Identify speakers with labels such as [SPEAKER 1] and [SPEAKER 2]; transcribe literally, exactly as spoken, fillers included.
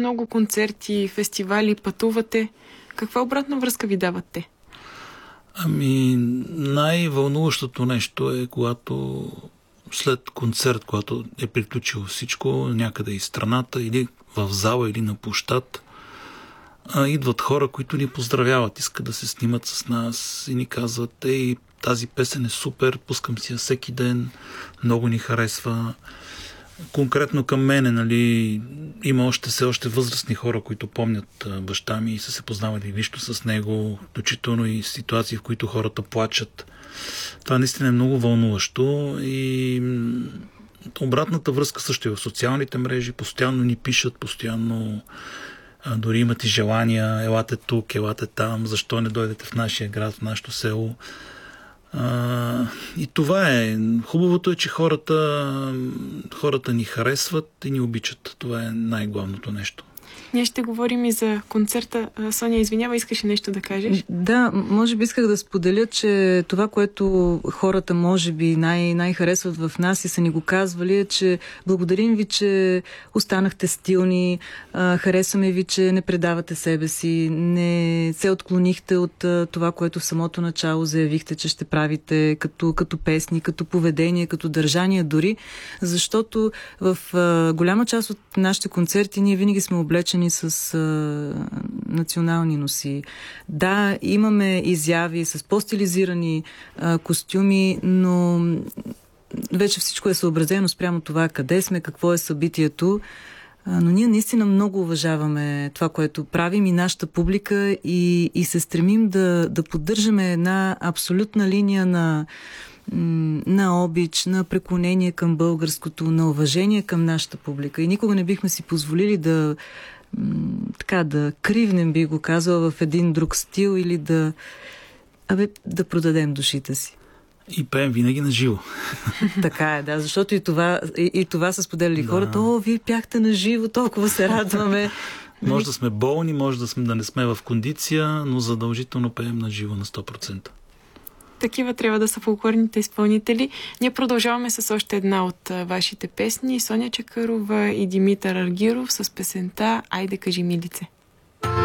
[SPEAKER 1] много концерти, фестивали, пътувате. Каква обратна връзка ви дават те?
[SPEAKER 2] Ами, най-вълнуващото нещо е, когато след концерт, когато е приключило всичко, някъде из страната, или в зала, или на площад, идват хора, които ни поздравяват, искат да се снимат с нас и ни казват: ей, тази песен е супер, пускам си я всеки ден, много ни харесва. Конкретно към мене, нали, има още все още възрастни хора, които помнят баща ми и са се познавали лично с него, включително и ситуации, в които хората плачат. Това наистина е много вълнуващо и обратната връзка също е в социалните мрежи. Постоянно ни пишат, постоянно дори имат и желания: елате тук, елате там, защо не дойдете в нашия град, в нашето село. Uh, и това е. Хубавото е, че хората, хората ни харесват и ни обичат. Това е най-главното нещо.
[SPEAKER 1] Ние ще говорим и за концерта. Соня, извинява, искаш нещо да кажеш?
[SPEAKER 3] Да, може би исках да споделя, че това, което хората може би най- най-харесват в нас и са ни го казвали, е, че благодарим ви, че останахте стилни, а, харесваме ви, че не предавате себе си, не се отклонихте от а, това, което в самото начало заявихте, че ще правите като, като песни, като поведение, като държание дори, защото в а, голяма част от нашите концерти ние винаги сме облечени с а, национални носи. Да, имаме изяви с по-стилизирани а, костюми, но вече всичко е съобразено спрямо това къде сме, какво е събитието. А, но ние наистина много уважаваме това, което правим и нашата публика и, и се стремим да, да поддържаме една абсолютна линия на на обич, на преклонение към българското, на уважение към нашата публика. И никога не бихме си позволили да така да кривнем, би го казала, в един друг стил или да абе, да продадем душите си.
[SPEAKER 2] И пеем винаги на живо.
[SPEAKER 3] Така е, да, защото и това, и, и това са споделили да. Хората: о, вие пяхте на живо, толкова се радваме.
[SPEAKER 2] Може да сме болни, може да, сме, да не сме в кондиция, но задължително пеем на живо на сто процента.
[SPEAKER 1] Такива трябва да са фолклорните изпълнители. Ние продължаваме с още една от а, вашите песни. Соня Чакърова и Димитър Аргиров с песента "Айде кажи милице".